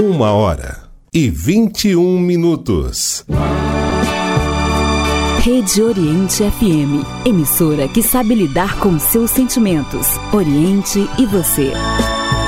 1h21. Rede Oriente FM, emissora que sabe lidar com seus sentimentos. Oriente e você.